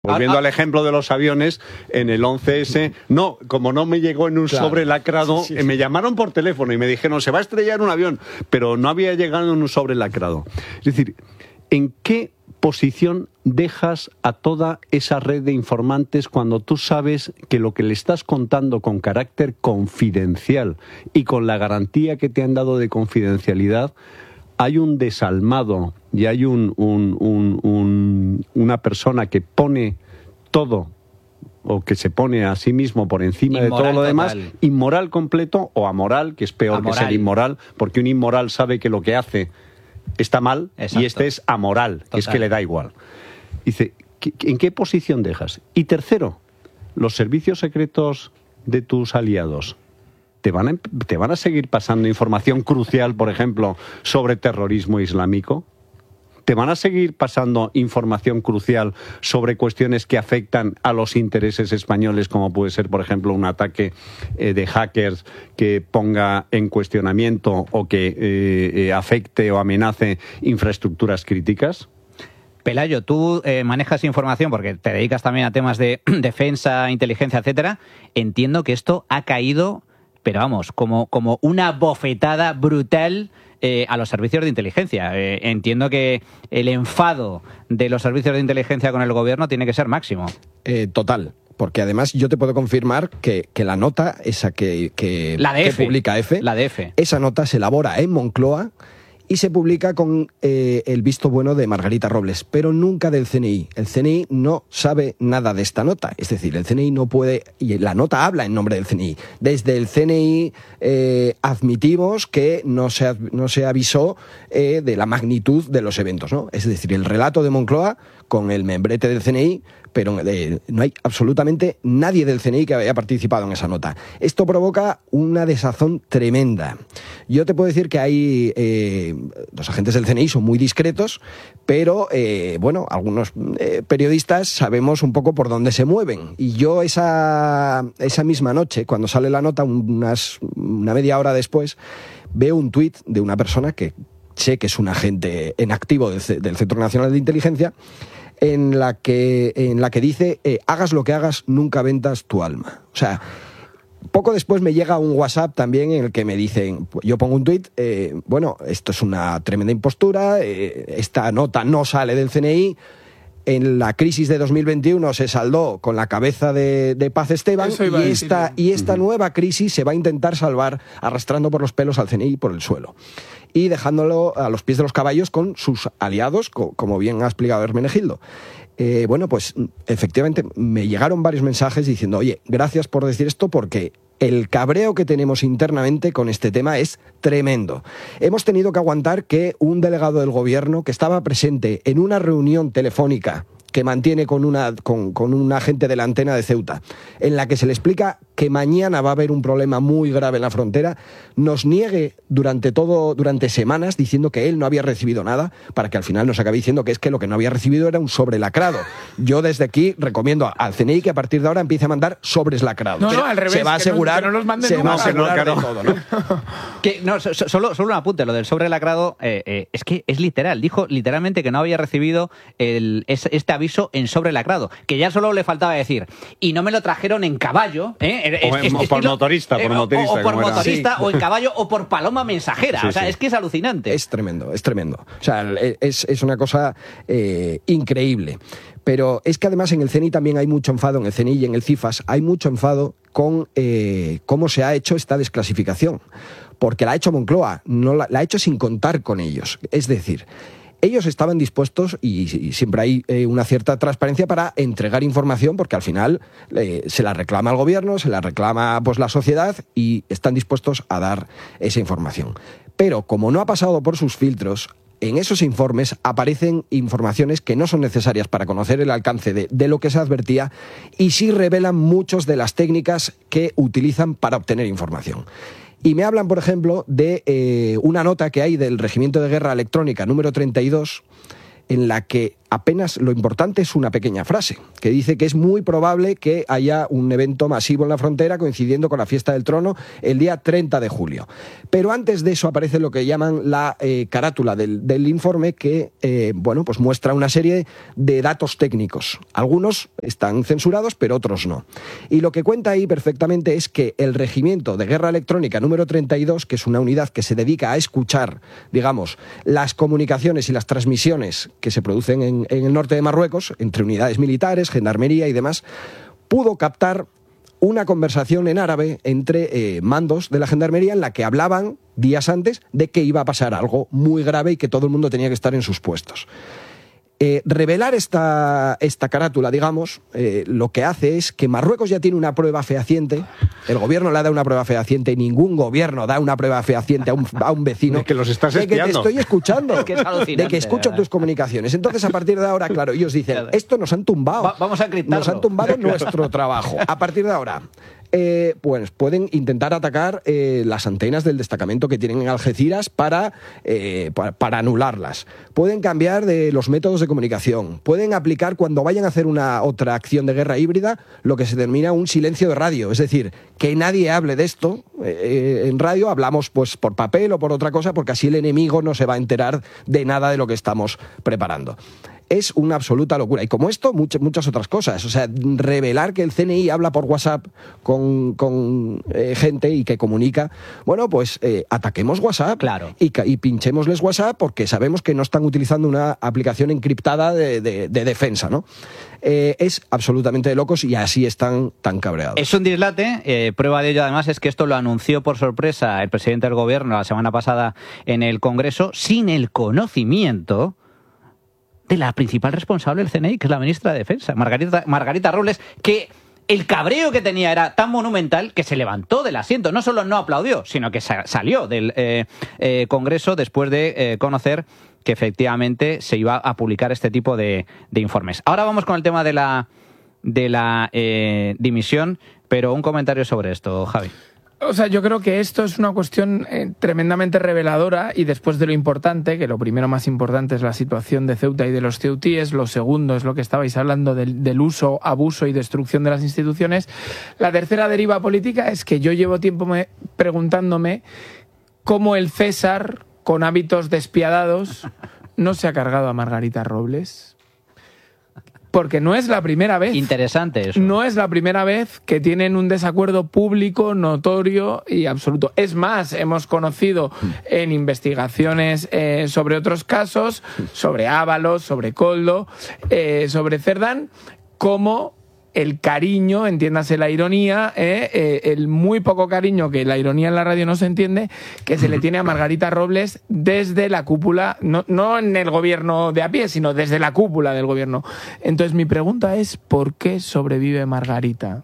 Volviendo al ejemplo de los aviones, en el 11S, no, como no me llegó en un sobre lacrado, me llamaron por teléfono y me dijeron, se va a estrellar un avión, pero no había llegado en un sobre lacrado. Es decir, ¿en qué posición dejas a toda esa red de informantes cuando tú sabes que lo que le estás contando con carácter confidencial y con la garantía que te han dado de confidencialidad, hay un desalmado y hay una persona que pone todo o que se pone a sí mismo por encima de todo lo demás, inmoral completo o amoral, que es peor que ser inmoral, porque un inmoral sabe que lo que hace está mal. Exacto. Y este es amoral, que es que le da igual. Dice, ¿en qué posición dejas? Y tercero, los servicios secretos de tus aliados ¿te van a seguir pasando información crucial, por ejemplo, sobre terrorismo islámico? ¿Te van a seguir pasando información crucial sobre cuestiones que afectan a los intereses españoles, como puede ser, por ejemplo, un ataque de hackers que ponga en cuestionamiento o que afecte o amenace infraestructuras críticas? Pelayo, tú manejas información porque te dedicas también a temas de defensa, inteligencia, etcétera. Entiendo que esto ha caído, pero vamos, como una bofetada brutal a los servicios de inteligencia. Entiendo que el enfado de los servicios de inteligencia con el gobierno tiene que ser máximo. Total. Porque además yo te puedo confirmar que la nota esa que publica EFE, la de EFE, esa nota se elabora en Moncloa y se publica con el visto bueno de Margarita Robles, pero nunca del CNI. El CNI no sabe nada de esta nota. Es decir, el CNI no puede... Y la nota habla en nombre del CNI. Desde el CNI admitimos que no se avisó de la magnitud de los eventos, ¿no? Es decir, el relato de Moncloa con el membrete del CNI, pero no hay absolutamente nadie del CNI que haya participado en esa nota. Esto provoca una desazón tremenda. Yo te puedo decir que hay... los agentes del CNI son muy discretos, pero, algunos periodistas sabemos un poco por dónde se mueven. Y yo esa misma noche, cuando sale la nota, una media hora después, veo un tuit de una persona que sé que es un agente en activo del Centro Nacional de Inteligencia, en la que dice, hagas lo que hagas, nunca vendas tu alma. O sea, poco después me llega un WhatsApp también en el que me dicen, yo pongo un tuit, esto es una tremenda impostura, esta nota no sale del CNI, en la crisis de 2021 se saldó con la cabeza de Paz Esteban y esta nueva crisis se va a intentar salvar arrastrando por los pelos al CNI por el suelo y dejándolo a los pies de los caballos con sus aliados, como bien ha explicado Hermenegildo. Pues efectivamente me llegaron varios mensajes diciendo, oye, gracias por decir esto porque el cabreo que tenemos internamente con este tema es tremendo. Hemos tenido que aguantar que un delegado del gobierno que estaba presente en una reunión telefónica que mantiene con un agente de la antena de Ceuta, en la que se le explica que mañana va a haber un problema muy grave en la frontera, nos niegue durante semanas diciendo que él no había recibido nada, para que al final nos acabe diciendo que es que lo que no había recibido era un sobre lacrado. Yo desde aquí recomiendo al CNI que a partir de ahora empiece a mandar sobres lacrados. No, al revés, se va a asegurar, que no los manden nunca. De todo, ¿no? Solo un apunte, lo del sobre lacrado, es que es literal, dijo literalmente que no había recibido este aviso en sobre lacrado, que ya solo le faltaba decir, y no me lo trajeron en caballo, por motorista, o en caballo o por paloma mensajera. Es que es alucinante. Es tremendo. O sea, es una cosa increíble. Pero es que además en el CNI también hay mucho enfado, en el CNI y en el CIFAS hay mucho enfado con cómo se ha hecho esta desclasificación. Porque la ha hecho Moncloa, no la ha hecho sin contar con ellos. Es decir, ellos estaban dispuestos, y siempre hay una cierta transparencia para entregar información, porque al final se la reclama el gobierno, se la reclama la sociedad, y están dispuestos a dar esa información. Pero como no ha pasado por sus filtros, en esos informes aparecen informaciones que no son necesarias para conocer el alcance de lo que se advertía, y sí revelan muchas de las técnicas que utilizan para obtener información. Y me hablan, por ejemplo, de una nota que hay del Regimiento de Guerra Electrónica número 32, en la que apenas lo importante es una pequeña frase, que dice que es muy probable que haya un evento masivo en la frontera coincidiendo con la fiesta del trono el día 30 de julio. Pero antes de eso aparece lo que llaman la carátula del informe, que pues muestra una serie de datos técnicos. Algunos están censurados, pero otros no. Y lo que cuenta ahí perfectamente es que el Regimiento de Guerra Electrónica número 32, que es una unidad que se dedica a escuchar, digamos, las comunicaciones y las transmisiones que se producen en el norte de Marruecos, entre unidades militares, gendarmería y demás, pudo captar una conversación en árabe entre mandos de la gendarmería en la que hablaban días antes de que iba a pasar algo muy grave y que todo el mundo tenía que estar en sus puestos. Revelar esta carátula, digamos, lo que hace es que Marruecos ya tiene una prueba fehaciente, el gobierno le ha dado una prueba fehaciente, ningún gobierno da una prueba fehaciente a un vecino. De que los estás espiando. De que te estoy escuchando, es que es de que escucho tus comunicaciones. Entonces, a partir de ahora, claro, ellos dicen, esto nos han tumbado. Vamos a encriptarlo. Nos han tumbado nuestro trabajo. A partir de ahora, pues pueden intentar atacar las antenas del destacamento que tienen en Algeciras para anularlas. Pueden cambiar de los métodos de comunicación. Pueden aplicar, cuando vayan a hacer otra acción de guerra híbrida, lo que se denomina un silencio de radio. Es decir, que nadie hable de esto en radio, hablamos pues por papel o por otra cosa, porque así el enemigo no se va a enterar de nada de lo que estamos preparando. Es una absoluta locura. Y como esto, muchas otras cosas. O sea, revelar que el CNI habla por WhatsApp con gente y que comunica. Bueno, pues ataquemos WhatsApp. Claro. Y pinchémosles WhatsApp porque sabemos que no están utilizando una aplicación encriptada de defensa, ¿no? Es absolutamente de locos y así están tan cabreados. Es un dislate. Prueba de ello, además, es que esto lo anunció por sorpresa el presidente del gobierno la semana pasada en el Congreso sin el conocimiento de la principal responsable del CNI, que es la ministra de Defensa, Margarita Robles, que el cabreo que tenía era tan monumental que se levantó del asiento. No solo no aplaudió, sino que salió del Congreso después de conocer que efectivamente se iba a publicar este tipo de informes. Ahora vamos con el tema de la dimisión, pero un comentario sobre esto, Javi. O sea, yo creo que esto es una cuestión tremendamente reveladora y después de lo importante, que lo primero más importante es la situación de Ceuta y de los ceutíes, lo segundo es lo que estabais hablando del uso, abuso y destrucción de las instituciones, la tercera deriva política es que yo llevo tiempo preguntándome cómo el César, con hábitos despiadados, no se ha cargado a Margarita Robles. Porque no es la primera vez. Interesante eso. No es la primera vez que tienen un desacuerdo público, notorio y absoluto. Es más, hemos conocido en investigaciones sobre otros casos, sobre Ábalos, sobre Koldo, sobre Cerdán, cómo el cariño, entiéndase la ironía, el muy poco cariño, que la ironía en la radio no se entiende, que se le tiene a Margarita Robles desde la cúpula, no en el gobierno de a pie, sino desde la cúpula del gobierno. Entonces mi pregunta es, ¿por qué sobrevive Margarita?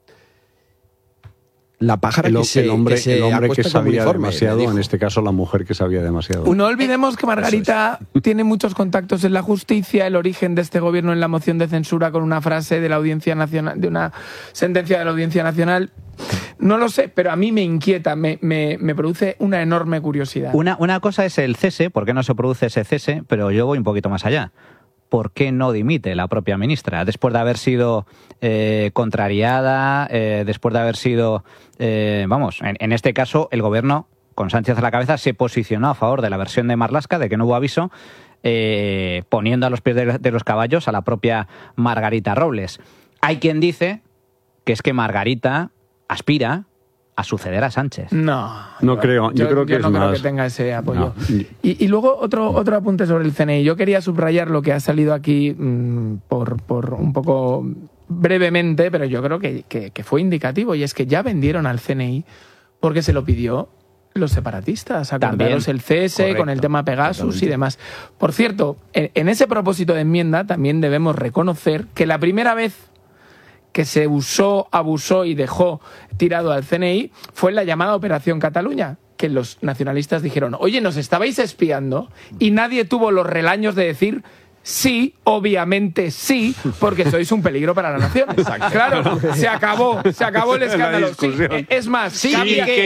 La pájara el hombre que sabía demasiado, en este caso la mujer que sabía demasiado. No olvidemos que Margarita tiene muchos contactos en la justicia, el origen de este gobierno en la moción de censura con una frase de la Audiencia Nacional, de una sentencia de la Audiencia Nacional. No lo sé, pero a mí me inquieta, me produce una enorme curiosidad. Una cosa es el cese, ¿por qué no se produce ese cese? Pero yo voy un poquito más allá. ¿Por qué no dimite la propia ministra? Después de haber sido contrariada, después de haber sido... en este caso, el gobierno, con Sánchez a la cabeza, se posicionó a favor de la versión de Marlaska, de que no hubo aviso, poniendo a los pies de los caballos a la propia Margarita Robles. Hay quien dice que es que Margarita aspira a suceder a Sánchez. No creo. Yo creo que no creo que tenga ese apoyo. No. Y luego otro apunte sobre el CNI. Yo quería subrayar lo que ha salido aquí por un poco brevemente, pero yo creo que fue indicativo, y es que ya vendieron al CNI porque se lo pidió los separatistas, acordaros el cese, correcto, con el tema Pegasus y demás. Por cierto, en ese propósito de enmienda también debemos reconocer que la primera vez que se usó, abusó y dejó tirado al CNI fue en la llamada Operación Cataluña, que los nacionalistas dijeron, oye, nos estabais espiando, y nadie tuvo los relaños de decir, Sí, obviamente sí, porque sois un peligro para la nación. Claro, se acabó el escándalo. Sí, es más, sí,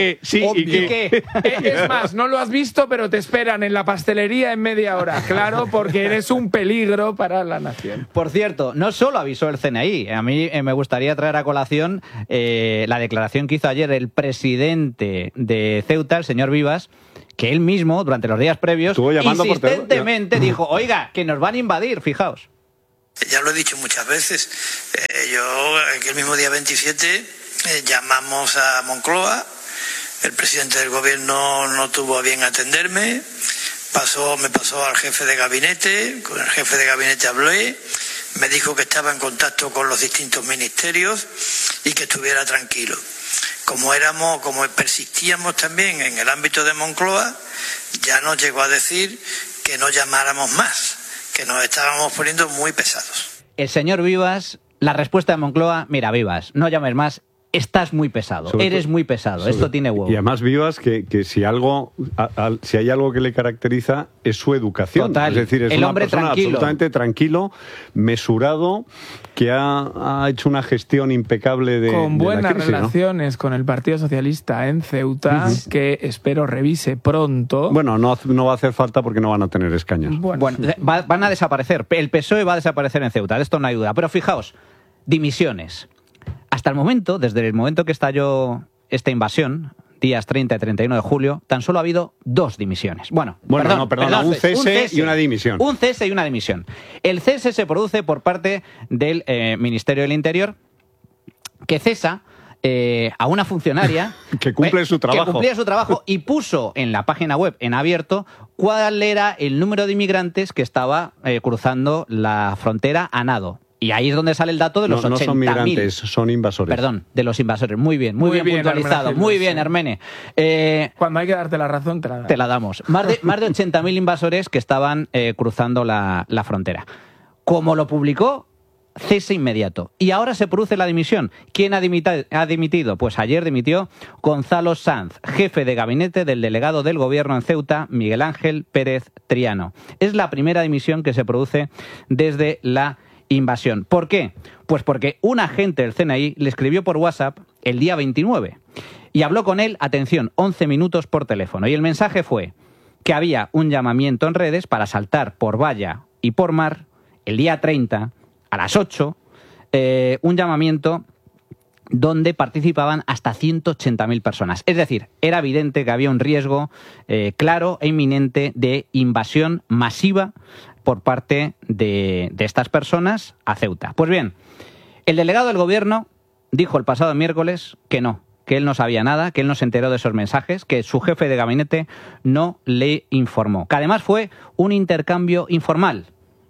es más, no lo has visto, pero te esperan en la pastelería en media hora. Claro, porque eres un peligro para la nación. Por cierto, no solo avisó el CNI, a mí me gustaría traer a colación la declaración que hizo ayer el presidente de Ceuta, el señor Vivas, que él mismo, durante los días previos, insistentemente dijo, oiga, que nos van a invadir, fijaos. Ya lo he dicho muchas veces. Yo, el mismo día 27, llamamos a Moncloa. El presidente del gobierno no tuvo a bien atenderme. Me pasó al jefe de gabinete. Con el jefe de gabinete hablé. Me dijo que estaba en contacto con los distintos ministerios y que estuviera tranquilo. Como persistíamos también en el ámbito de Moncloa, ya nos llegó a decir que no llamáramos más, que nos estábamos poniendo muy pesados. El señor Vivas, la respuesta de Moncloa, mira, Vivas, no llames más, estás muy pesado, eres muy pesado, esto tiene huevo. Y además Vivas, que si hay algo que le caracteriza es su educación. Total. Es decir, es el una hombre persona tranquilo. absolutamente tranquilo, mesurado, que ha hecho una gestión impecable de con buenas la crisis, relaciones, ¿no?, con el Partido Socialista en Ceuta, que espero revise pronto. Bueno, no va a hacer falta porque no van a tener escaños. Bueno, van a desaparecer. El PSOE va a desaparecer en Ceuta, de esto no hay duda. Pero fijaos, dimisiones. Hasta el momento, desde el momento que estalló esta invasión, días 30 y 31 de julio, tan solo ha habido 2 dimisiones. Bueno, perdón, un cese y una dimisión. Un cese y una dimisión. El cese se produce por parte del Ministerio del Interior, que cesa a una funcionaria que cumple su trabajo. Que cumplía su trabajo y puso en la página web, en abierto, cuál era el número de inmigrantes que estaba cruzando la frontera a nado. Y ahí es donde sale el dato de los 80.000. No son migrantes, son invasores. Perdón, de los invasores. Muy bien puntualizado. Muy bien, Hermene. Cuando hay que darte la razón, te la damos. Más de 80.000 invasores que estaban cruzando la frontera. Como lo publicó, cese inmediato. Y ahora se produce la dimisión. ¿Quién ha dimitido? Pues ayer dimitió Gonzalo Sanz, jefe de gabinete del delegado del gobierno en Ceuta, Miguel Ángel Pérez Triano. Es la primera dimisión que se produce desde la invasión. ¿Por qué? Pues porque un agente del CNI le escribió por WhatsApp el día 29 y habló con él, atención, 11 minutos por teléfono. Y el mensaje fue que había un llamamiento en redes para saltar por valla y por mar el día 30 a las 8, un llamamiento donde participaban hasta 180.000 personas. Es decir, era evidente que había un riesgo claro e inminente de invasión masiva por parte de estas personas a Ceuta. Pues bien, el delegado del gobierno dijo el pasado miércoles que no, que él no sabía nada, que él no se enteró de esos mensajes, que su jefe de gabinete no le informó. Que además fue un intercambio informal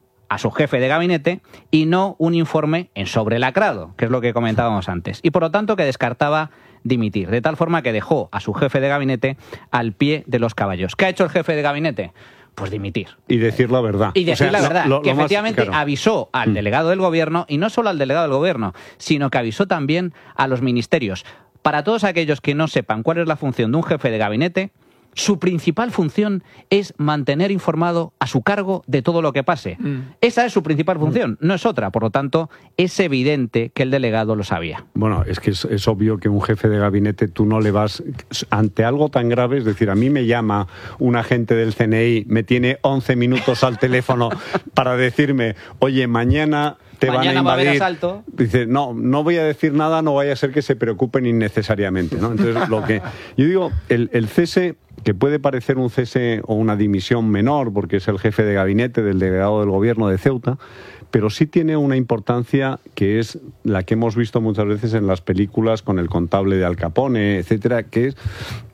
a su jefe de gabinete y no un informe en sobrelacrado, que es lo que comentábamos antes. Y por lo tanto que descartaba dimitir, de tal forma que dejó a su jefe de gabinete al pie de los caballos. ¿Qué ha hecho el jefe de gabinete? Pues dimitir. Y decir la verdad. Y decir la verdad, que efectivamente avisó al delegado del gobierno, y no solo al delegado del gobierno, sino que avisó también a los ministerios. Para todos aquellos que no sepan cuál es la función de un jefe de gabinete, su principal función es mantener informado a su cargo de todo lo que pase. Esa es su principal función, no es otra. Por lo tanto, es evidente que el delegado lo sabía. Bueno, es que es obvio que un jefe de gabinete tú no le vas ante algo tan grave. Es decir, a mí me llama un agente del CNI, me tiene 11 minutos al teléfono para decirme, oye, mañana te van a invadir. Va a haber asalto. Dice, no voy a decir nada, no vaya a ser que se preocupen innecesariamente, ¿no? Entonces, lo que yo digo, el cese, que puede parecer un cese o una dimisión menor, porque es el jefe de gabinete del delegado del gobierno de Ceuta, pero sí tiene una importancia que es la que hemos visto muchas veces en las películas con el contable de Al Capone, etcétera, que es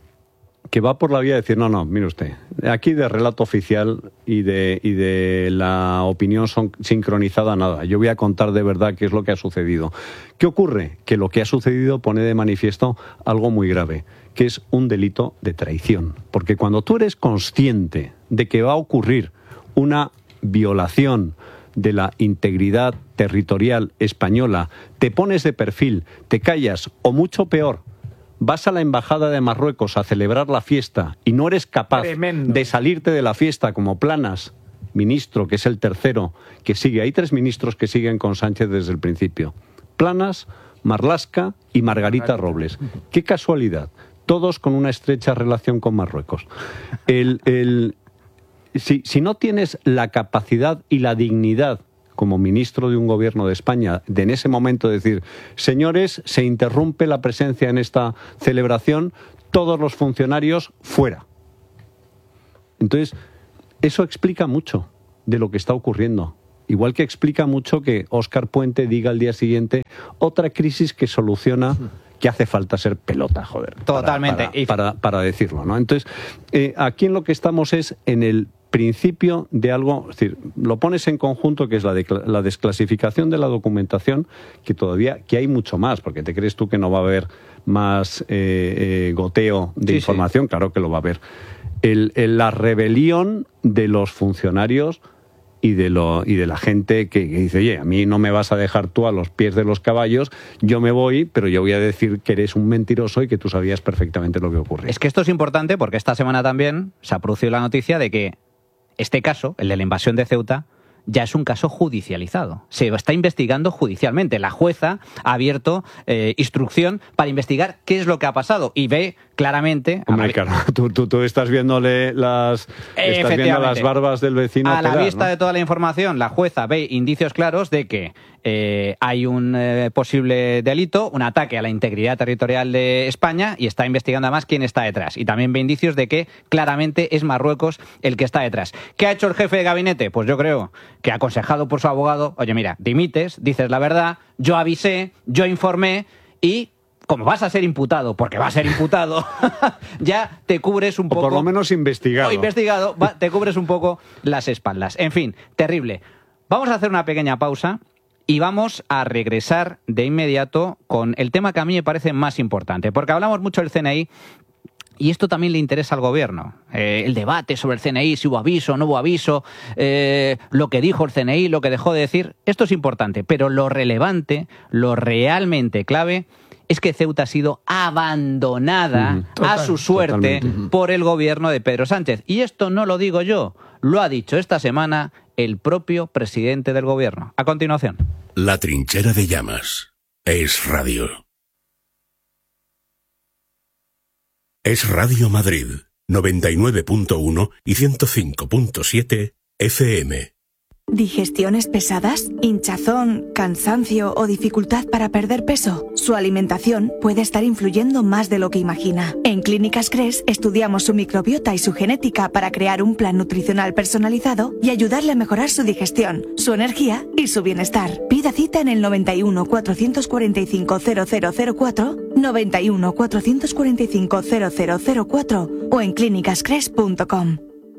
que va por la vía de decir, no, mire usted, aquí de relato oficial y de la opinión sincronizada nada. Yo voy a contar de verdad qué es lo que ha sucedido. ¿Qué ocurre? Que lo que ha sucedido pone de manifiesto algo muy grave, que es un delito de traición. Porque cuando tú eres consciente de que va a ocurrir una violación de la integridad territorial española, te pones de perfil, te callas o mucho peor, vas a la embajada de Marruecos a celebrar la fiesta y no eres capaz de salirte de la fiesta como Planas ministro, que es el tercero, que sigue. Hay 3 ministros que siguen con Sánchez desde el principio. Planas, Marlaska y Margarita Robles. ¡Qué casualidad! Todos con una estrecha relación con Marruecos. Si no tienes la capacidad y la dignidad como ministro de un gobierno de España, de en ese momento decir, señores, se interrumpe la presencia en esta celebración, todos los funcionarios fuera. Entonces, eso explica mucho de lo que está ocurriendo. Igual que explica mucho que Óscar Puente diga al día siguiente otra crisis que soluciona, que hace falta ser pelota, joder. Totalmente. Para decirlo, ¿no? Entonces, aquí en lo que estamos es en el principio de algo, es decir, lo pones en conjunto, que es la desclasificación de la documentación, que hay mucho más, porque te crees tú que no va a haber más goteo de información, claro que lo va a haber. La rebelión de los funcionarios y de la gente que dice, oye, a mí no me vas a dejar tú a los pies de los caballos, yo me voy, pero yo voy a decir que eres un mentiroso y que tú sabías perfectamente lo que ocurría. Es que esto es importante porque esta semana también se ha producido la noticia de que este caso, el de la invasión de Ceuta, ya es un caso judicializado. Se está investigando judicialmente. La jueza ha abierto instrucción para investigar qué es lo que ha pasado y ve claramente... Hombre, claro, tú estás viéndole las barbas del vecino. A la vista de toda la información, la jueza ve indicios claros de que hay un posible delito, un ataque a la integridad territorial de España, y está investigando además quién está detrás. Y también ve indicios de que claramente es Marruecos el que está detrás. ¿Qué ha hecho el jefe de gabinete? Pues yo creo que, aconsejado por su abogado, oye, mira, dimites, dices la verdad, yo avisé, yo informé y... como vas a ser imputado, porque vas a ser imputado, ya te cubres un poco... O por lo menos investigado. Te cubres un poco las espaldas. En fin, terrible. Vamos a hacer una pequeña pausa y vamos a regresar de inmediato con el tema que a mí me parece más importante, porque hablamos mucho del CNI y esto también le interesa al gobierno. El debate sobre el CNI, si hubo aviso o no hubo aviso, lo que dijo el CNI, lo que dejó de decir, esto es importante, pero lo relevante, lo realmente clave, es que Ceuta ha sido abandonada a su suerte por el gobierno de Pedro Sánchez. Y esto no lo digo yo, lo ha dicho esta semana el propio presidente del gobierno. A continuación. La trinchera de llamas. Es radio. Es Radio Madrid, 99.1 y 105.7 FM. ¿Digestiones pesadas? ¿Hinchazón, cansancio o dificultad para perder peso? Su alimentación puede estar influyendo más de lo que imagina. En Clínicas Cres estudiamos su microbiota y su genética para crear un plan nutricional personalizado y ayudarle a mejorar su digestión, su energía y su bienestar. Pida cita en el 91 445 0004, 91 445 0004 o en clínicascres.com.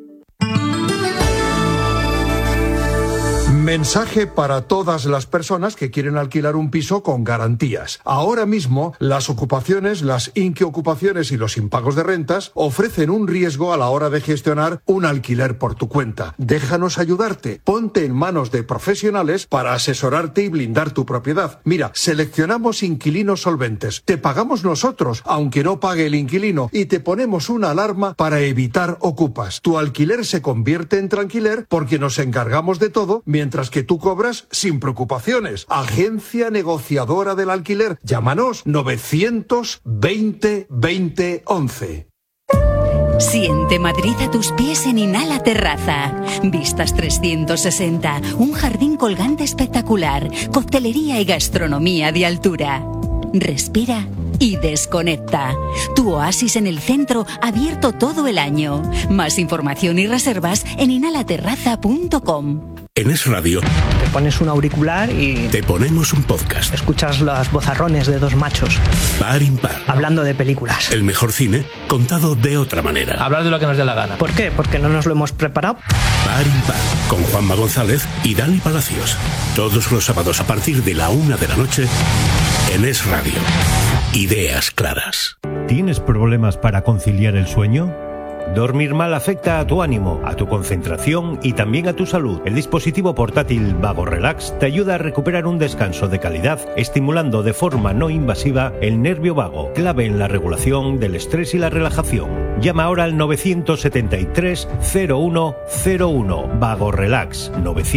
Mensaje para todas las personas que quieren alquilar un piso con garantías. Ahora mismo, las ocupaciones, las inquiocupaciones y los impagos de rentas ofrecen un riesgo a la hora de gestionar un alquiler por tu cuenta. Déjanos ayudarte. Ponte en manos de profesionales para asesorarte y blindar tu propiedad. Mira, seleccionamos inquilinos solventes. Te pagamos nosotros, aunque no pague el inquilino, y te ponemos una alarma para evitar ocupas. Tu alquiler se convierte en tranquiler porque nos encargamos de todo, mientras que tú cobras sin preocupaciones. Agencia negociadora del alquiler. Llámanos 920 20 11. Siente Madrid a tus pies en Inhala Terraza. Vistas 360, un jardín colgante espectacular, coctelería y gastronomía de altura. Respira y desconecta. Tu oasis en el centro, abierto todo el año. Más información y reservas en inhalaterraza.com. En Es Radio te pones un auricular y te ponemos un podcast. Escuchas los vozarrones de dos machos par impar, hablando de películas. El mejor cine contado de otra manera. Hablar de lo que nos dé la gana. ¿Por qué? Porque no nos lo hemos preparado. Par impar, con Juanma González y Dani Palacios. Todos los sábados a partir de la 1 de la noche en Es Radio. Ideas claras. ¿Tienes problemas para conciliar el sueño? Dormir mal afecta a tu ánimo, a tu concentración y también a tu salud. El dispositivo portátil Vago Relax te ayuda a recuperar un descanso de calidad, estimulando de forma no invasiva el nervio vago, clave en la regulación del estrés y la relajación. Llama ahora al 973 0101. Vago Relax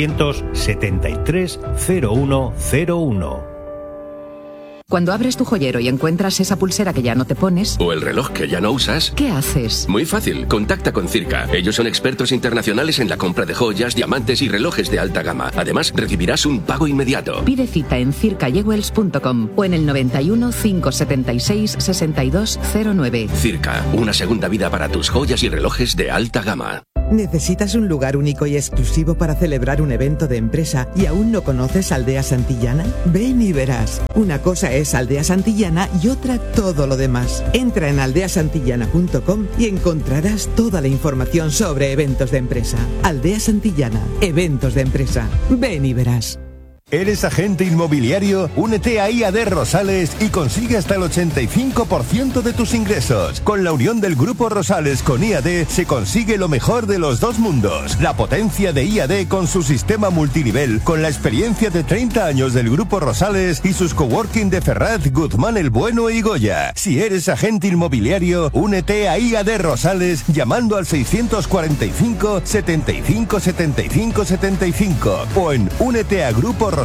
973 0101. Cuando abres tu joyero y encuentras esa pulsera que ya no te pones... o el reloj que ya no usas... ¿qué haces? Muy fácil, contacta con Circa. Ellos son expertos internacionales en la compra de joyas, diamantes y relojes de alta gama. Además, recibirás un pago inmediato. Pide cita en circajewels.com o en el 91 576 6209. Circa, una segunda vida para tus joyas y relojes de alta gama. ¿Necesitas un lugar único y exclusivo para celebrar un evento de empresa y aún no conoces Aldea Santillana? Ven y verás. Una cosa es Aldea Santillana y otra todo lo demás. Entra en aldeasantillana.com y encontrarás toda la información sobre eventos de empresa. Aldea Santillana, eventos de empresa. Ven y verás. ¿Eres agente inmobiliario? Únete a IAD Rosales y consigue hasta el 85% de tus ingresos. Con la unión del Grupo Rosales con IAD se consigue lo mejor de los dos mundos. La potencia de IAD con su sistema multinivel, con la experiencia de 30 años del Grupo Rosales y sus coworking de Ferraz, Guzmán el Bueno y Goya. Si eres agente inmobiliario, únete a IAD Rosales llamando al 645 75 75 75 o en úneteagruporosales.com.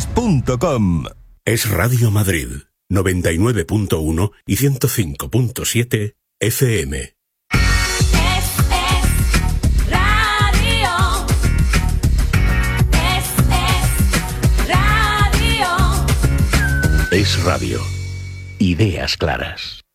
Es Radio Madrid, 99.1 y 105.7 FM. Es radio. Ideas claras.